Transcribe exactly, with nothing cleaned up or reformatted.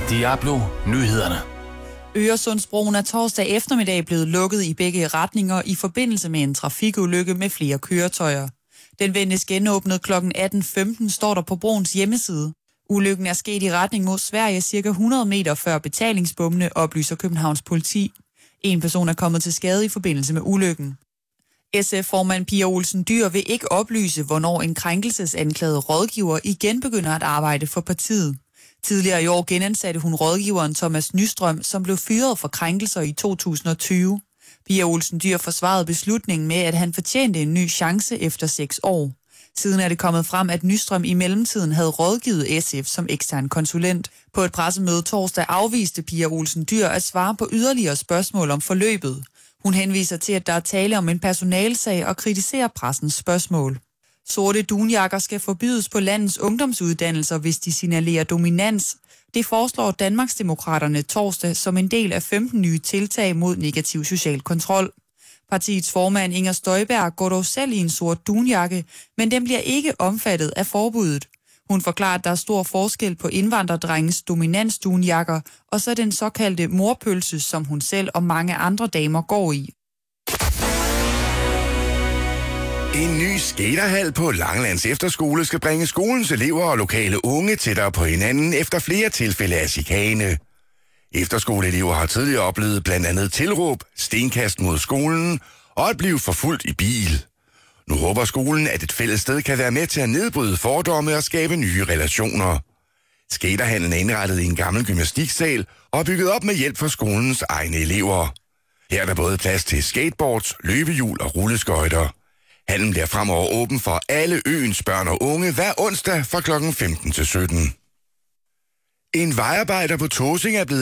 Diablo Nyhederne. Øresundsbroen er torsdag eftermiddag blevet lukket i begge retninger i forbindelse med en trafikulykke med flere køretøjer. Den ventes genåbnet klokken atten femten, står der på broens hjemmeside. Ulykken er sket i retning mod Sverige cirka hundrede meter før betalingsbommene, oplyser Københavns politi. En person er kommet til skade i forbindelse med ulykken. S F-formand Pia Olsen Dyhr vil ikke oplyse, hvornår en krænkelsesanklaget rådgiver igen begynder at arbejde for partiet. Tidligere i år genansatte hun rådgiveren Thomas Nystrøm, som blev fyret for krænkelser i to tusind og tyve. Pia Olsen Dyhr forsvarede beslutningen med, at han fortjente en ny chance efter seks år. Siden er det kommet frem, at Nystrøm i mellemtiden havde rådgivet S F som ekstern konsulent. På et pressemøde torsdag afviste Pia Olsen Dyhr at svare på yderligere spørgsmål om forløbet. Hun henviser til, at der er tale om en personalsag og kritiserer pressens spørgsmål. Sorte dunjakker skal forbydes på landets ungdomsuddannelser, hvis de signalerer dominans. Det foreslår Danmarksdemokraterne torsdag som en del af femten nye tiltag mod negativ social kontrol. Partiets formand Inger Støjberg går dog selv i en sort dunjakke, men den bliver ikke omfattet af forbuddet. Hun forklarer, at der er stor forskel på indvandrerdrengens dominansdunjakker og så den såkaldte morpølse, som hun selv og mange andre damer går i. En ny skaterhal på Langelands Efterskole skal bringe skolens elever og lokale unge tættere på hinanden efter flere tilfælde af chikane. Efterskoleelever har tidligere oplevet blandt andet tilråb, stenkast mod skolen og at blive forfulgt i bil. Nu håber skolen, at et fælles sted kan være med til at nedbryde fordomme og skabe nye relationer. Skaterhallen er indrettet i en gammel gymnastiksal og bygget op med hjælp fra skolens egne elever. Her er der både plads til skateboards, løbehjul og rulleskøjter. Hallen bliver fremover åben for alle øens børn og unge hver onsdag fra klokken femten til sytten. En vejarbejder på Tåsinge er blevet